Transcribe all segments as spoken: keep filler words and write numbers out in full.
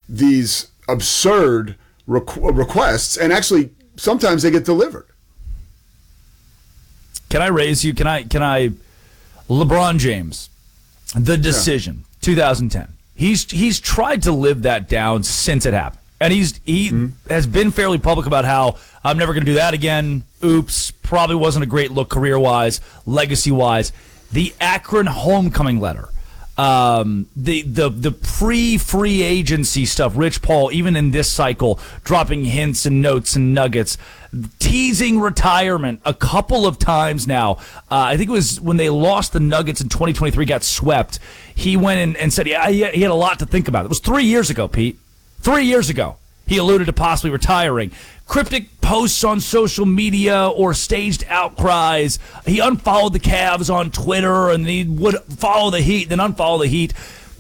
these absurd requ- requests, and actually sometimes they get delivered. Can I raise you? Can I? Can I? LeBron James, The Decision, yeah. twenty ten. He's he's tried to live that down since it happened, and he's he mm-hmm. has been fairly public about how I'm never going to do that again. Oops, probably wasn't a great look career wise, legacy wise. The Akron homecoming letter. Um, the the the pre-free agency stuff, Rich Paul, even in this cycle, dropping hints and notes and nuggets, teasing retirement a couple of times now. Uh, I think it was when they lost the Nuggets in twenty twenty-three, got swept. He went in and said yeah, he had a lot to think about. It was three years ago, Pete. Three years ago. He alluded to possibly retiring. Cryptic posts on social media or staged outcries. He unfollowed the Cavs on Twitter, and he would follow the Heat, then unfollow the Heat.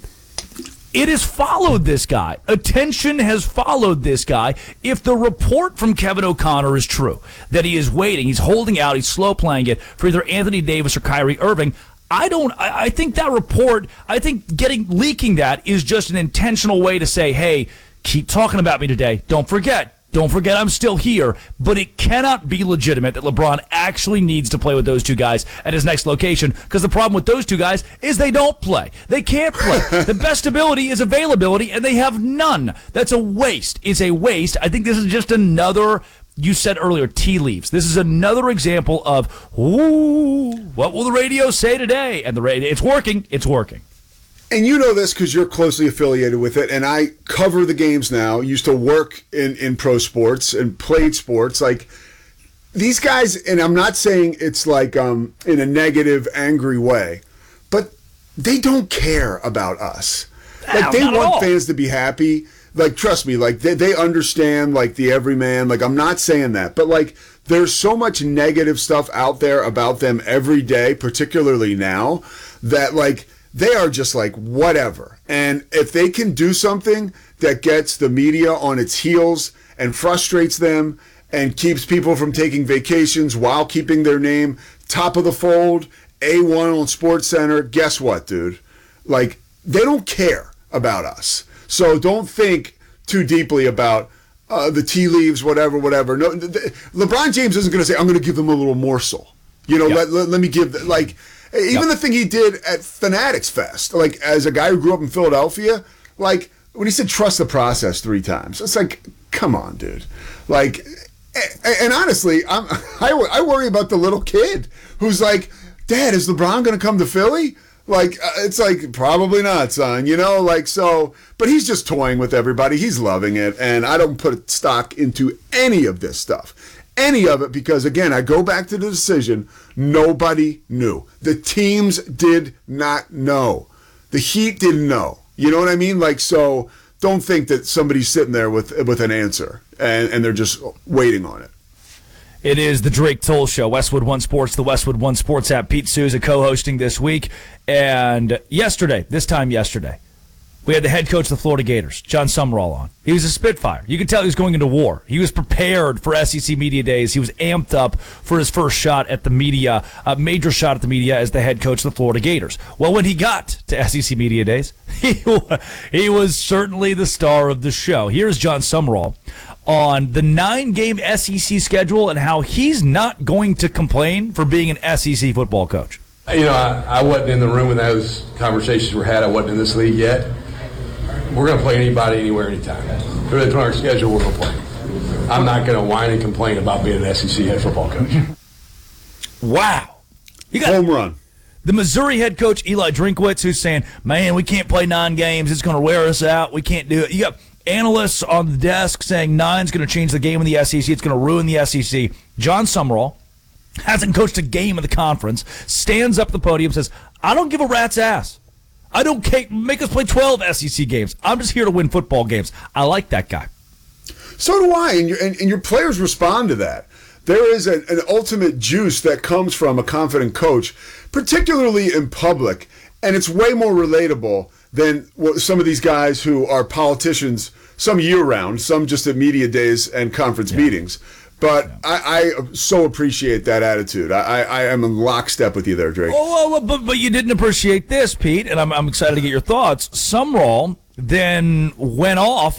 It has followed this guy. Attention has followed this guy. If the report from Kevin O'Connor is true, that he is waiting, he's holding out, he's slow playing it for either Anthony Davis or Kyrie Irving, I don't. I, I think that report, I think getting leaking that is just an intentional way to say, hey, keep talking about me today. Don't forget. Don't forget I'm still here. But it cannot be legitimate that LeBron actually needs to play with those two guys at his next location, because the problem with those two guys is they don't play. They can't play. The best ability is availability, and they have none. That's a waste. It's a waste. I think this is just another, you said earlier, tea leaves. This is another example of, ooh, what will the radio say today? And the radio, it's working. It's working. And you know this because you're closely affiliated with it, and I cover the games now. Used to work in, in pro sports and played sports. Like, these guys, and I'm not saying it's like um, in a negative, angry way, but they don't care about us. Like, no, they want all. fans to be happy. Like, trust me, like, they, they understand, like, the everyman. Like, I'm not saying that, but, like, there's so much negative stuff out there about them every day, particularly now, that, like, they are just like, whatever. And if they can do something that gets the media on its heels and frustrates them and keeps people from taking vacations while keeping their name top of the fold, A one on SportsCenter, guess what, dude? Like, they don't care about us. So don't think too deeply about uh, the tea leaves, whatever, whatever. No, th- th- LeBron James isn't going to say, I'm going to give them a little morsel. You know, yep. let, let, let me give, the, like... Even yep. the thing he did at Fanatics Fest, like, as a guy who grew up in Philadelphia, like, when he said trust the process three times, it's like, come on, dude. Like, and honestly, I'm, I, I worry about the little kid who's like, Dad, is LeBron going to come to Philly? Like, it's like, probably not, son, you know? Like, so, but he's just toying with everybody. He's loving it, and I don't put stock into any of this stuff. Any of it, because again, I go back to the decision. Nobody knew. The teams did not know. The Heat didn't know. You know what I mean? Like, so don't think that somebody's sitting there with with an answer and, and they're just waiting on it. It is the Drake Toll Show, Westwood One Sports, the Westwood One Sports app. Pete Souza co-hosting this week. And yesterday, this time yesterday, we had the head coach of the Florida Gators, John Summerall, on. He was a Spitfire. You could tell he was going into war. He was prepared for S E C Media Days. He was amped up for his first shot at the media, a major shot at the media as the head coach of the Florida Gators. Well, when he got to S E C Media Days, he, he was certainly the star of the show. Here's John Summerall on the nine-game S E C schedule and how he's not going to complain for being an S E C football coach. You know, I, I wasn't in the room when those conversations were had. I wasn't in this league yet. We're going to play anybody, anywhere, anytime. If it's on our schedule, we're going to play. I'm not going to whine and complain about being an S E C head football coach. Wow. You got home run. The Missouri head coach, Eli Drinkwitz, who's saying, man, we can't play nine games. It's going to wear us out. We can't do it. You got analysts on the desk saying nine's going to change the game in the S E C. It's going to ruin the S E C. John Summerall hasn't coached a game of the conference, stands up at the podium, says, I don't give a rat's ass. I don't care. Make us play twelve S E C games. I'm just here to win football games. I like that guy. So do I, and your, and, and your players respond to that. There is an, an ultimate juice that comes from a confident coach, particularly in public, and it's way more relatable than what some of these guys who are politicians, some year-round, some just at media days and conference yeah. meetings. But yeah. I, I so appreciate that attitude. I, I am in lockstep with you there, Drake. Oh, well, but, but you didn't appreciate this, Pete, and I'm, I'm excited to get your thoughts. Summerall then went off